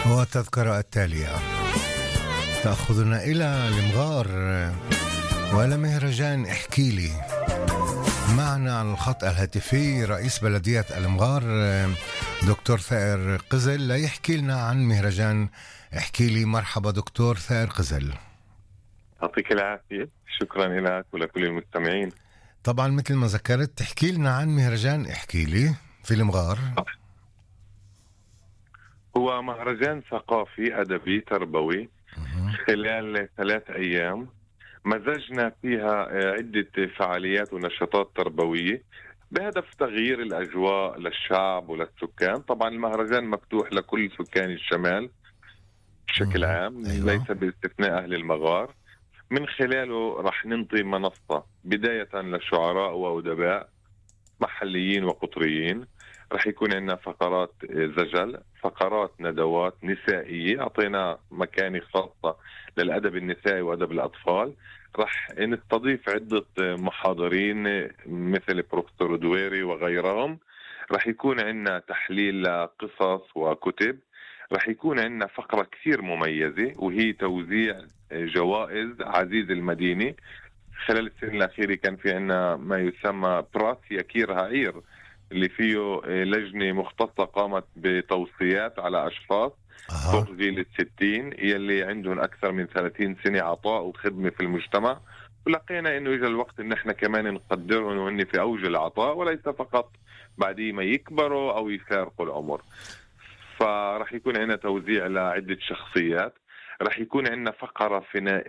والتذكرة التالية تأخذنا إلى المغار وإلى مهرجان احكي لي. معنا على الخط الهاتفي رئيس بلدية المغار دكتور ثائر قزل ليحكي لنا عن مهرجان احكي لي. مرحبا دكتور ثائر قزل. يعطيك العافية، شكرا لك ولكل المستمعين. طبعا مثل ما ذكرت تحكي لنا عن مهرجان احكي لي في المغار. هو مهرجان ثقافي أدبي تربوي خلال 3 أيام مزجنا فيها عدة فعاليات ونشاطات تربوية بهدف تغيير الأجواء للشعب وللسكان. طبعا المهرجان مفتوح لكل سكان الشمال بشكل عام. أيوة. ليس باستثناء أهل المغار. من خلاله رح ننطي منصة بداية لشعراء وأدباء محليين وقطريين. رح يكون عندنا فقرات زجل، فقرات ندوات نسائية، أعطينا مكانة خاصة للأدب النسائي وأدب الأطفال. رح نستضيف عدة محاضرين مثل بروفيسور دويري وغيرهم. رح يكون عندنا تحليل قصص وكتب. رح يكون عندنا فقرة كثير مميزة وهي توزيع جوائز عزيز المدينة. خلال السنة الأخيرة كان في عندنا ما يسمى براس يكير هعير، اللي فيه لجنة مختصة قامت بتوصيات على أشخاص فوق جيل 60 يلي عندهم أكثر من 30 سنة عطاء وخدمة في المجتمع. ولقينا إنه إجا الوقت إن إحنا كمان نقدرهم وإن في أوج العطاء وليس فقط بعدين ما يكبروا أو يفارقوا العمر. فرح يكون عندنا توزيع لعدة شخصيات. رح يكون عندنا فقرة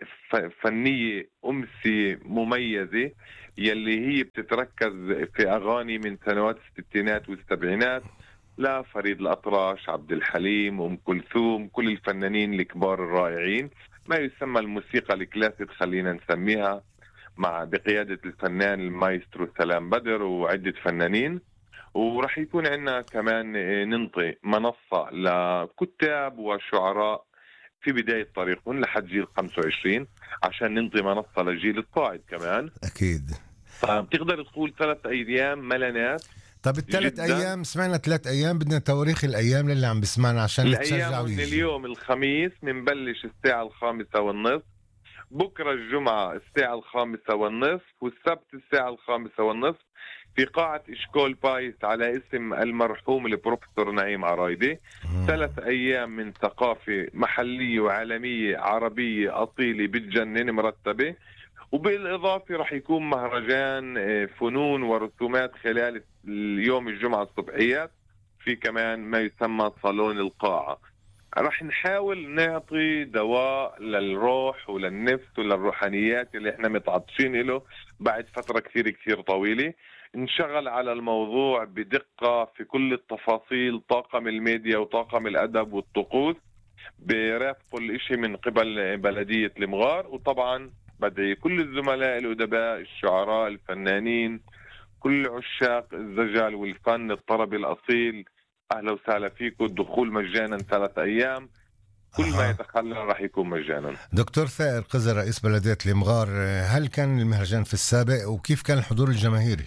فنية أمسية مميزة يلي هي بتتركز في أغاني من سنوات الستينات والسبعينات لفريد الأطرش، عبد الحليم، أم كلثوم، كل الفنانين الكبار الرائعين، ما يسمى الموسيقى الكلاسيك خلينا نسميها، مع بقيادة الفنان المايسترو سلام بدر وعدة فنانين. ورح يكون عندنا كمان ننطي منصة لكتاب وشعراء في بداية طريقهم لحد جيل 25 عشان ننطي منصة للجيل الصاعد كمان. أكيد. بتقدر تقول 3 أيام ملنات. طب ال3 أيام سمعنا 3 أيام، بدنا تواريخ الأيام اللي عم بسمعنا عشان نتشجع ويجي. اليوم الخميس منبلش الساعة 5:30، بكرة الجمعة الساعة 5:30، والسبت الساعة 5:30 في قاعة إشكول بايس على اسم المرحوم البروفيسور نعيم عرايدي. 3 أيام من ثقافة محلية وعالمية عربية أصيلة بتجنن مرتبة. وبالإضافة رح يكون مهرجان فنون ورسومات خلال اليوم الجمعة الصبحيات في كمان ما يسمى صالون القاعة. رح نحاول نعطي دواء للروح وللنفس وللروحانيات اللي احنا متعطشين له بعد فترة كثير طويلة. نشغل على الموضوع بدقة في كل التفاصيل. طاقم الميديا وطاقم الأدب والطقوس برافقوا الاشي من قبل بلدية المغار. وطبعا بدعي كل الزملاء الأدباء الشعراء الفنانين كل عشاق الزجل والفن الطربي الأصيل، أهلا وسهلا فيكم. الدخول مجانا 3 أيام. كل ما يتخلى راح يكون مجانا. دكتور ثائر قزل رئيس بلدية المغار، هل كان المهرجان في السابق وكيف كان الحضور الجماهيري؟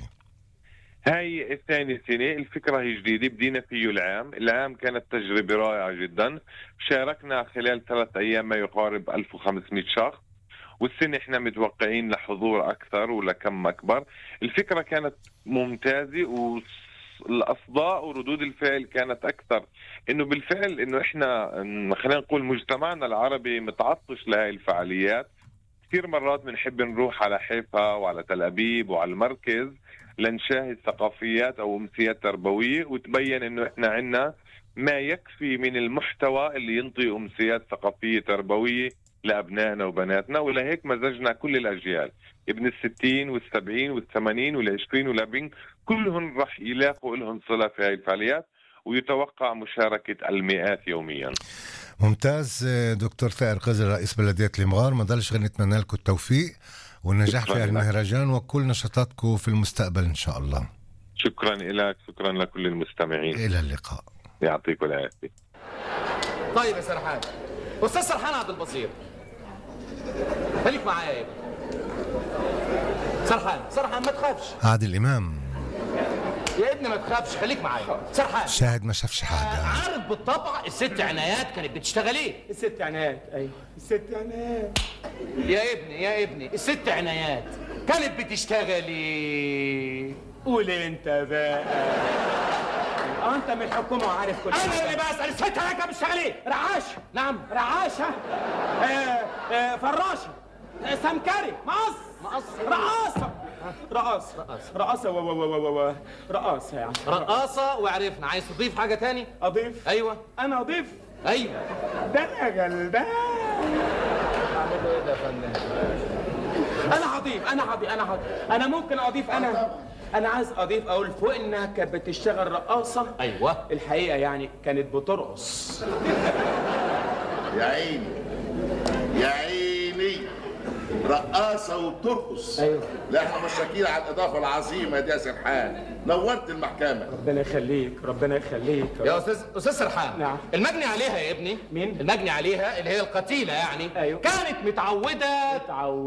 هاي ثاني سنة، الفكرة هي جديدة، بدينا فيه العام كانت تجربة رائعة جدا. شاركنا خلال 3 أيام ما يقارب 1500 شخص، والسنة احنا متوقعين لحضور أكثر ولكم أكبر. الفكرة كانت ممتازة والأصداء وردود الفعل كانت أكثر. إنه بالفعل إنه احنا خلينا نقول مجتمعنا العربي متعطش لهاي الفعاليات. كثير مرات بنحب نروح على حيفا وعلى تل أبيب وعلى المركز لنشاهد ثقافيات أو أمسيات تربوية، وتبين إنه إحنا عنا ما يكفي من المحتوى اللي ينطي أمسيات ثقافية تربوية لأبنائنا وبناتنا. ولهيك مزجنا كل الأجيال، ابن 60 وال70 وال80 وال20 وال40 كلهم رح يلاقوا لهم صلة في هاي الفعاليات، ويتوقع مشاركة المئات يوميا. ممتاز دكتور ثائر قزل رئيس بلدية المغار. ما ضلش غير نتمنى لكم التوفيق والنجاح في المهرجان وكل نشاطاتكم في المستقبل إن شاء الله. شكرا لك، شكرا لكل المستمعين. إلى اللقاء. يعطيكم العافية. طيب يا سرحان، أستاذ سرحان عبد البصير، خليك معايا يا سرحان ما تخافش. عادل إمام. يا ابني ما تخافش، خليك معايا. سرحان، شاهد ما شافش حاجة. عارف بالطبع الست عنايات كانت بتشتغل ايه؟ الست عنايات، ايوه الست عنايات. يا ابني الست عنايات كانت بتشتغل ايه؟ قول انت بقى. انت من الحكومه وعارف كل حاجه. انا اللي بسال الست عنايات كانت بتشتغل ايه؟ رعاشه. نعم. رعاشه. فراشه. سمكري. مقص. رقاصه. رقاصه يعني. رقاصه. وعرفنا. عايز تضيف حاجه تاني؟ اضيف. ايوه. انا اضيف. ايوه. ده انا غلبان. اعمل ايه ده يا فندم؟ انا ممكن اضيف. انا عايز اضيف، اقول فوق انها كانت بتشتغل رقاصه. ايوه. الحقيقه يعني كانت بترقص. يا عيني يا عيني، رقاصة وبترقص. أيوه. لا احنا مشتاقين على الإضافة العظيمة دي يا سرحان، نورت المحكمة. ربنا يخليك. يا استاذ سرحان. نعم. المجني عليها يا ابني. مين؟ المجني عليها اللي هي القتيلة يعني. أيوه. كانت متعودة.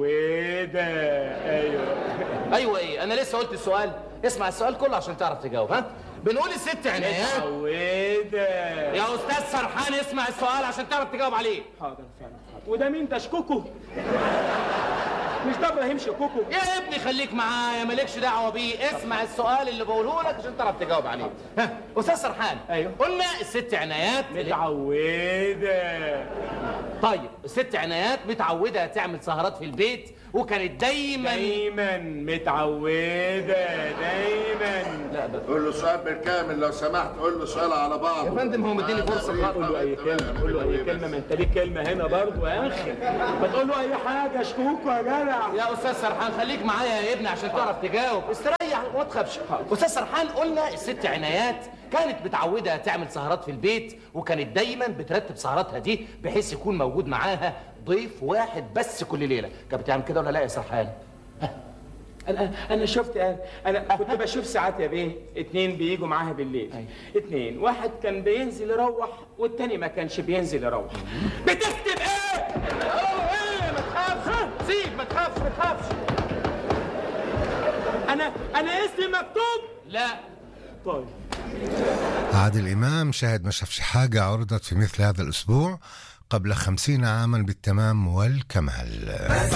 ايوه ايه؟ انا لسه قلت السؤال. اسمع السؤال كله عشان تعرف تجاوب. ها؟ بنقول الست عنايات. متعودة. يا استاذ سرحان اسمع السؤال عشان تعرف تجاوب عليه. حاضر فعلا. وده مين ده؟ شكوكو؟ مش ده ابراهيم شكوكو؟ يا ابني خليك معايا، مالكش دعوه بيه. اسمع السؤال اللي بقوله لك عشان تعرف تجاوب عليه. ها استاذ سرحان. ايوه. قلنا الست عنايات متعودة. طيب الست عنايات متعوده تعمل سهرات في البيت، وكانت دايما متعودة. لا بس قول له سؤال بالكامل لو سمحت، قول له سؤال على بعض. يا فندم هو مديني فرصه. قول له اي كلمه. ما انت ليك كلمه هنا برضه يا اخي. ما تقول له اي حاجه. شكوكو يا جدع. يا استاذ سرحان خليك معايا يا ابني عشان تعرف تجاوب. استريح وما تخافش. استاذ سرحان قلنا الست عنايات كانت متعوده تعمل سهرات في البيت، وكانت دايما بترتب سهراتها دي بحيث يكون موجود معاها ضيف واحد بس كل ليله. كانت بتعمل كده ولا لا يا سرحان؟ انا شفت. انا كنت بشوف ساعات يا بيه 2 بييجوا معاها بالليل. 2 واحد كان بينزل يروح والتاني ما كانش بينزل يروح. بتكتب ايه؟ ايه ما تخافش. سيب ما تخافش. انا اسمي مكتوب. لا. طيب. عادل إمام شاهد ما شافش حاجة عرضت في مثل هذا الأسبوع قبل 50 عاما بالتمام والكمال.